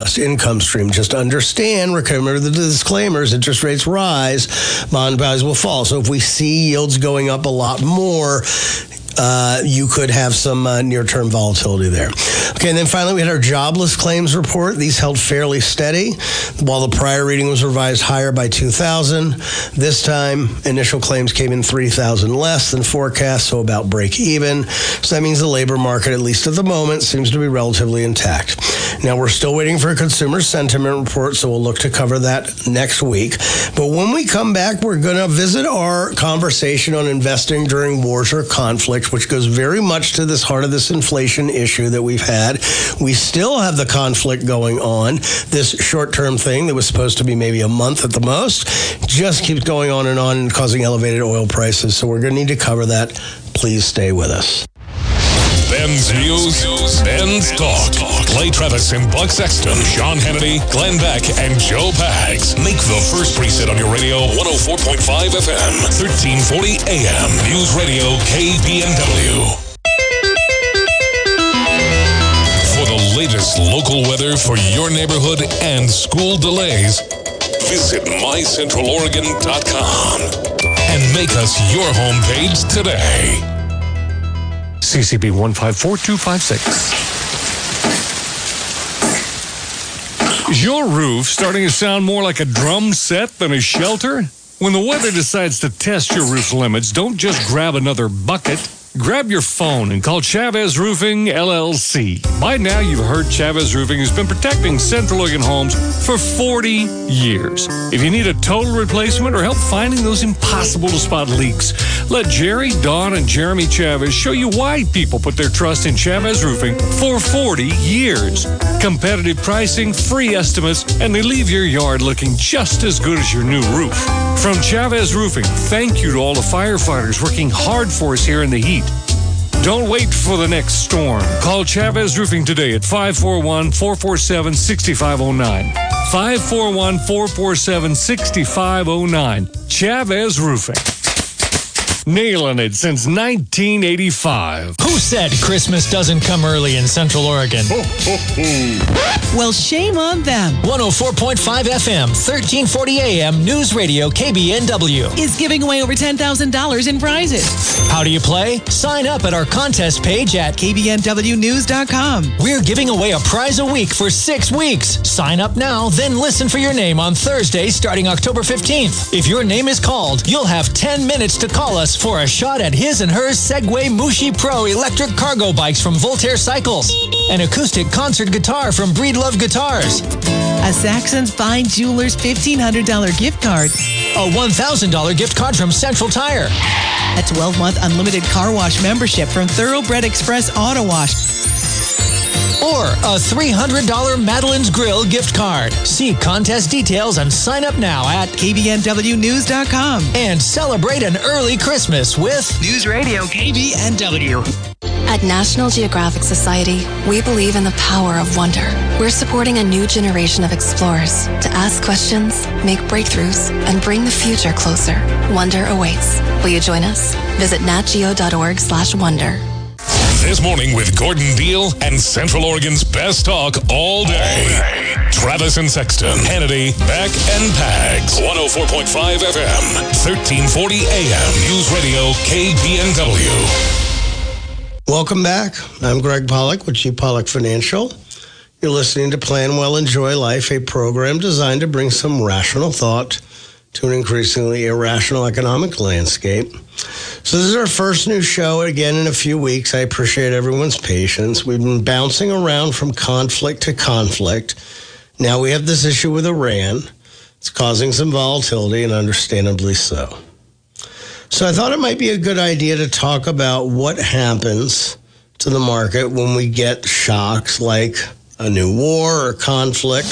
robust income stream. Just understand, remember the disclaimers, interest rates rise, bond values will fall. So if we see yields going up a lot more, you could have some near-term volatility there. Okay, and then finally we had our jobless claims report. These held fairly steady, while the prior reading was revised higher by 2,000. This time, initial claims came in 3,000 less than forecast, so about break even. So that means the labor market, at least at the moment, seems to be relatively intact. Now, we're still waiting for a consumer sentiment report, so we'll look to cover that next week. But when we come back, we're going to visit our conversation on investing during wars or conflict, which goes very much to this heart of this inflation issue that we've had. We still have the conflict going on. This short-term thing that was supposed to be maybe a month at the most just keeps going on and causing elevated oil prices. So we're going to need to cover that. Please stay with us. Ben's News, Ben's Talk. Clay Travis and Buck Sexton, Sean Hannity, Glenn Beck, and Joe Pags. Make the first preset on your radio 104.5 FM, 1340 AM. News Radio KBNW. For the latest local weather for your neighborhood and school delays, visit mycentraloregon.com and make us your homepage today. CCB 154256. Is your roof starting to sound more like a drum set than a shelter? When the weather decides to test your roof limits, don't just grab another bucket. Grab your phone and call Chavez Roofing, LLC. By now, you've heard Chavez Roofing has been protecting Central Oregon homes for 40 years. If you need a total replacement or help finding those impossible-to-spot leaks, let Jerry, Don, and Jeremy Chavez show you why people put their trust in Chavez Roofing for 40 years. Competitive pricing, free estimates, and they leave your yard looking just as good as your new roof. From Chavez Roofing, thank you to all the firefighters working hard for us here in the heat. Don't wait for the next storm. Call Chavez Roofing today at 541-447-6509. 541-447-6509. Chavez Roofing. Nailing it since 1985. Who said Christmas doesn't come early in Central Oregon? Well, shame on them. 104.5 FM, 1340 AM, News Radio KBNW. Is giving away over $10,000 in prizes. How do you play? Sign up at our contest page at KBNWnews.com. We're giving away a prize a week for 6 weeks. Sign up now, then listen for your name on Thursday starting October 15th. If your name is called, you'll have 10 minutes to call us for a shot at his and hers Segway Mushi Pro electric cargo bikes from Voltaire Cycles. An acoustic concert guitar from Breedlove Guitars. A Saxon's Fine Jewelers $1,500 gift card. A $1,000 gift card from Central Tire. A 12-month unlimited car wash membership from Thoroughbred Express Auto Wash. Or a $300 Madeline's Grill gift card. See contest details and sign up now at KBNWnews.com. And celebrate an early Christmas with News Radio KBNW. At National Geographic Society, we believe in the power of wonder. We're supporting a new generation of explorers to ask questions, make breakthroughs, and bring the future closer. Wonder awaits. Will you join us? Visit natgeo.org/wonder. This morning with Gordon Deal and Central Oregon's best talk all day. Travis and Sexton, Hannity, Beck, and Pags. 104.5 FM, 1340 AM. News Radio KBNW. Welcome back. I'm Greg Pollock with G. Pollock Financial. You're listening to Plan Well, Enjoy Life, a program designed to bring some rational thought to an increasingly irrational economic landscape. So this is our first new show again in a few weeks. I appreciate everyone's patience. We've been bouncing around from conflict to conflict. Now we have this issue with Iran. It's causing some volatility, and understandably so. So I thought it might be a good idea to talk about what happens to the market when we get shocks like a new war or conflict.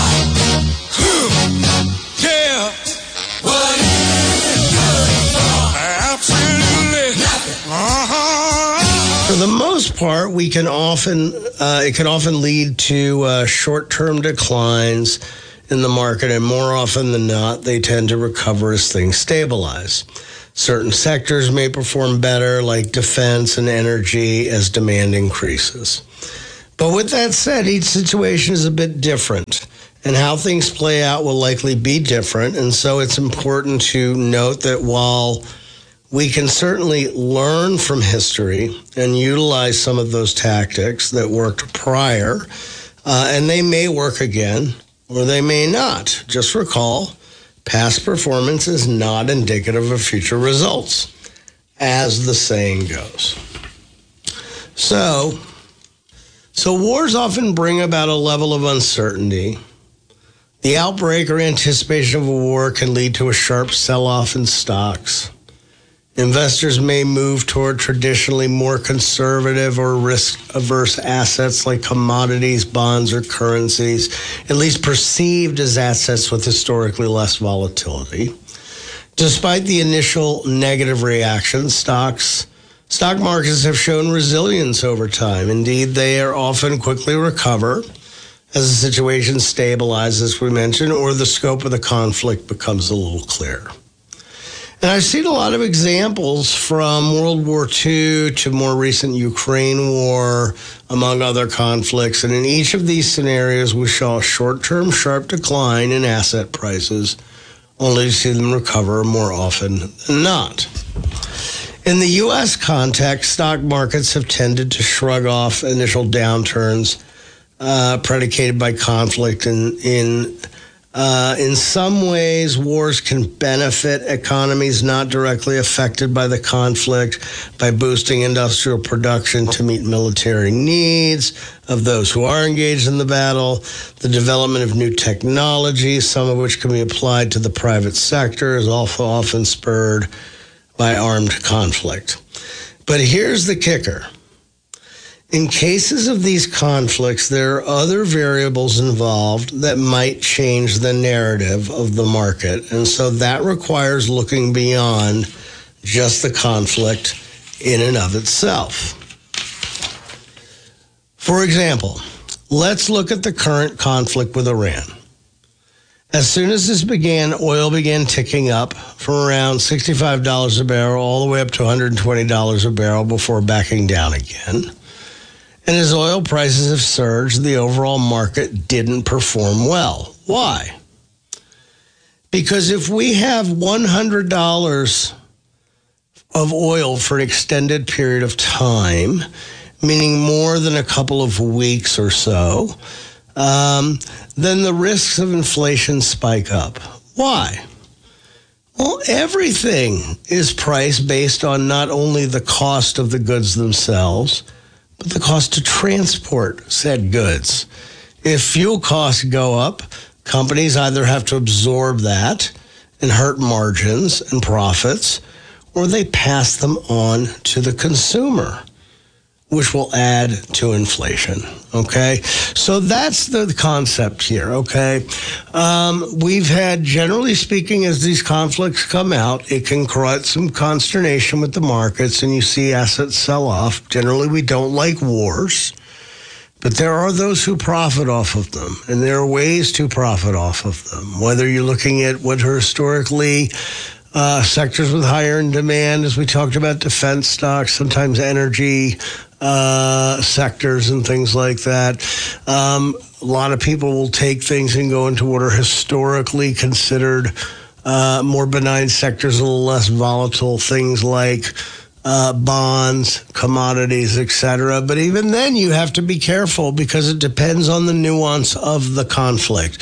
For the most part, we can often it can often lead to short-term declines in the market, and more often than not, they tend to recover as things stabilize. Certain sectors may perform better, like defense and energy, as demand increases. But with that said, each situation is a bit different. And how things play out will likely be different. And so it's important to note that while we can certainly learn from history and utilize some of those tactics that worked prior, and they may work again or they may not. Just recall, past performance is not indicative of future results, as the saying goes. So wars often bring about a level of uncertainty. The outbreak or anticipation of a war can lead to a sharp sell-off in stocks. Investors may move toward traditionally more conservative or risk-averse assets like commodities, bonds, or currencies, at least perceived as assets with historically less volatility. Despite the initial negative reaction, stock markets have shown resilience over time. Indeed, they are often quickly recover as the situation stabilizes, as we mentioned, or the scope of the conflict becomes a little clearer. And I've seen a lot of examples from World War II to more recent Ukraine war, among other conflicts. And in each of these scenarios, we saw a short-term sharp decline in asset prices, only to see them recover more often than not. In the U.S. context, stock markets have tended to shrug off initial downturns predicated by conflict. In some ways, wars can benefit economies not directly affected by the conflict by boosting industrial production to meet military needs of those who are engaged in the battle, the development of new technologies, some of which can be applied to the private sector, is also often spurred by armed conflict. But here's the kicker. In cases of these conflicts, there are other variables involved that might change the narrative of the market. And so that requires looking beyond just the conflict in and of itself. For example, let's look at the current conflict with Iran. As soon as this began, oil began ticking up from around $65 a barrel all the way up to $120 a barrel before backing down again. And as oil prices have surged, the overall market didn't perform well. Why? Because if we have $100 of oil for an extended period of time, meaning more than a couple of weeks or so, then the risks of inflation spike up. Why? Well, everything is priced based on not only the cost of the goods themselves, but the cost to transport said goods. If fuel costs go up, companies either have to absorb that and hurt margins and profits, or they pass them on to the consumer, which will add to inflation, okay? So that's the concept here, okay? We've had, generally speaking, as these conflicts come out, it can create some consternation with the markets, and you see assets sell off. Generally, we don't like wars, but there are those who profit off of them, and there are ways to profit off of them, whether you're looking at what are historically sectors with higher in demand, as we talked about, defense stocks, sometimes energy sectors and things like that. A lot of people will take things and go into what are historically considered more benign sectors, a little less volatile, things like bonds, commodities, etc. But even then, you have to be careful because it depends on the nuance of the conflict.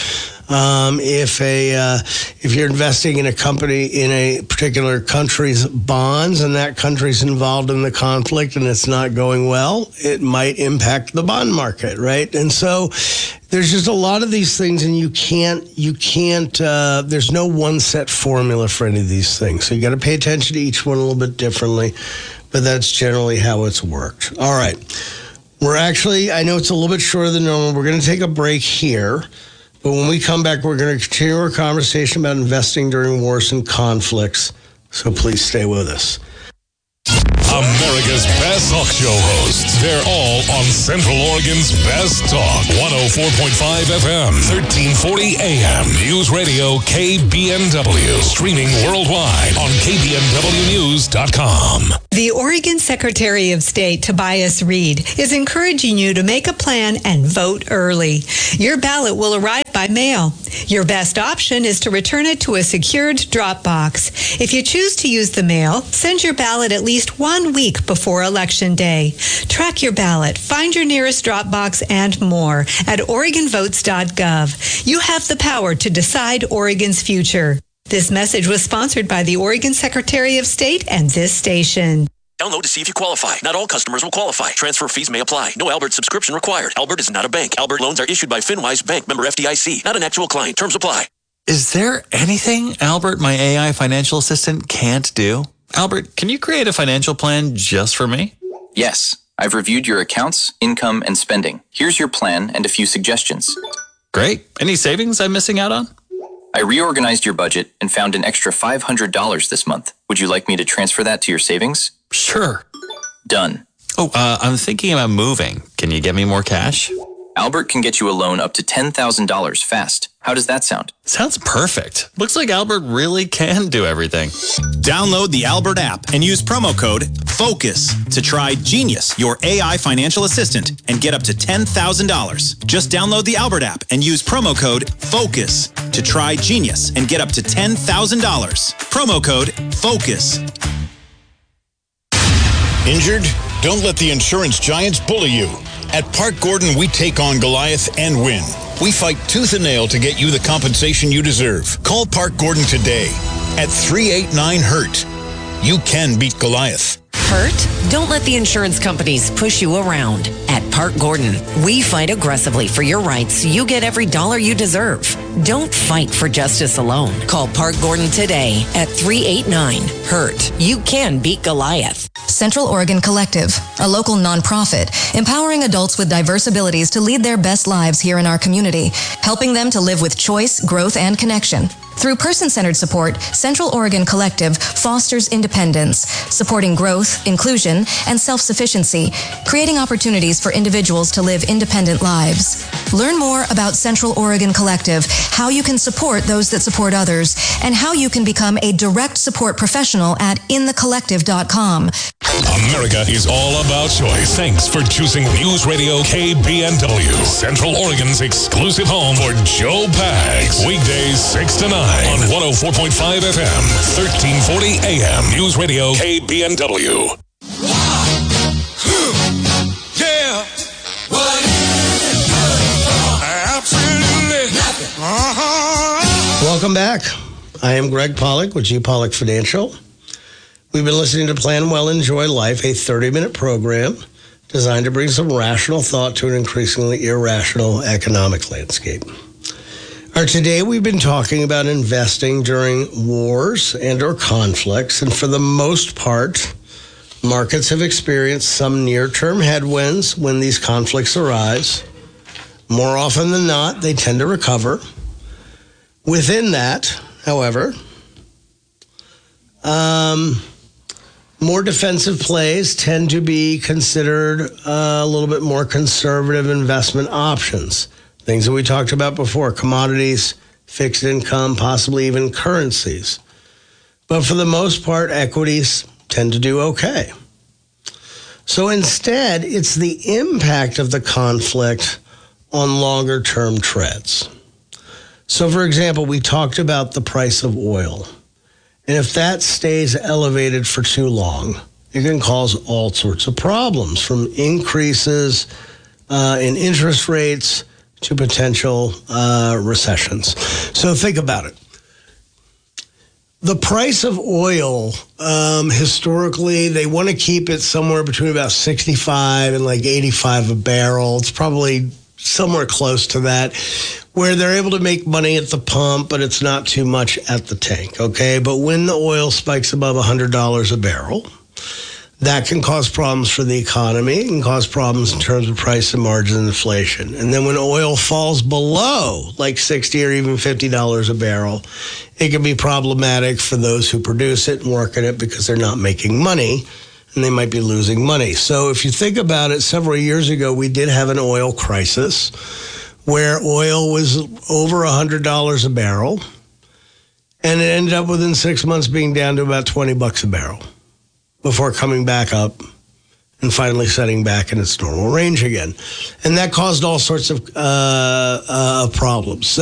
If you're investing in a company in a particular country's bonds and that country's involved in the conflict and it's not going well, it might impact the bond market, right? And so there's just a lot of these things, and you can't, there's no one set formula for any of these things. So you got to pay attention to each one a little bit differently, but that's generally how it's worked. All right. I know it's a little bit shorter than normal. We're going to take a break here. But when we come back, we're going to continue our conversation about investing during wars and conflicts. So please stay with us. America's best talk show hosts. They're all on Central Oregon's best talk. 104.5 FM, 1340 AM. News Radio KBNW. Streaming worldwide on KBNWnews.com. The Oregon Secretary of State, Tobias Read, is encouraging you to make a plan and vote early. Your ballot will arrive by mail. Your best option is to return it to a secured drop box. If you choose to use the mail, send your ballot at least 1 week before Election Day. Track your ballot, find your nearest drop box, and more at OregonVotes.gov. You have the power to decide Oregon's future. This message was sponsored by the Oregon Secretary of State and this station. Download to see if you qualify. Not all customers will qualify. Transfer fees may apply. No Albert subscription required. Albert is not a bank. Albert loans are issued by FinWise Bank, member FDIC. Not an actual client. Terms apply. Is there anything Albert, my AI financial assistant, can't do? Albert, can you create a financial plan just for me? Yes. I've reviewed your accounts, income, and spending. Here's your plan and a few suggestions. Great. Any savings I'm missing out on? I reorganized your budget and found an extra $500 this month. Would you like me to transfer that to your savings? Sure. Done. Oh, I'm thinking about moving. Can you get me more cash? Albert can get you a loan up to $10,000 fast. How does that sound? Sounds perfect. Looks like Albert really can do everything. Download the Albert app and use promo code FOCUS to try Genius, your AI financial assistant, and get up to $10,000. Just download the Albert app and use promo code FOCUS to try Genius and get up to $10,000. Promo code FOCUS. Injured? Don't let the insurance giants bully you. At Park Gordon, we take on Goliath and win. We fight tooth and nail to get you the compensation you deserve. Call Park Gordon today at 389-HURT. You can beat Goliath. Hurt? Don't let the insurance companies push you around. At Park Gordon, we fight aggressively for your rights so you get every dollar you deserve. Don't fight for justice alone. Call Park Gordon today at 389-HURT. You can beat Goliath. Central Oregon Collective, a local nonprofit empowering adults with diverse abilities to lead their best lives here in our community, helping them to live with choice, growth, and connection. Through person-centered support, Central Oregon Collective fosters independence, supporting growth, inclusion, and self-sufficiency, creating opportunities for individuals to live independent lives. Learn more about Central Oregon Collective, how you can support those that support others, and how you can become a direct support professional at inthecollective.com. America is all about choice. Thanks for choosing News Radio KBNW, Central Oregon's exclusive home for Joe Pags. Weekdays 6 to 9 on 104.5 FM, 1340 AM. News Radio KBNW. Yeah. What is absolutely nothing. Welcome back. I am Greg Pollock with G. Pollock Financial. We've been listening to Plan Well, Enjoy Life, a 30-minute program designed to bring some rational thought to an increasingly irrational economic landscape. Today we've been talking about investing during wars and or conflicts, and for the most part, markets have experienced some near-term headwinds when these conflicts arise. More often than not, they tend to recover. Within that, however, more defensive plays tend to be considered a little bit more conservative investment options. Things that we talked about before, commodities, fixed income, possibly even currencies. But for the most part, equities tend to do okay. So instead, it's the impact of the conflict on longer-term trends. So, for example, we talked about the price of oil. And if that stays elevated for too long, it can cause all sorts of problems, from increases in interest rates to potential recessions. So think about it. The price of oil, historically, they want to keep it somewhere between about 65 and like 85 a barrel. It's probably somewhere close to that, where they're able to make money at the pump, but it's not too much at the tank, okay? But when the oil spikes above $100 a barrel, that can cause problems for the economy. It can cause problems in terms of price and margin and inflation. And then when oil falls below like $60 or even $50 a barrel, it can be problematic for those who produce it and work at it because they're not making money, and they might be losing money. So if you think about it, several years ago, we did have an oil crisis where oil was over $100 a barrel, and it ended up within 6 months being down to about $20 a barrel before coming back up and finally setting back in its normal range again. And that caused all sorts of problems.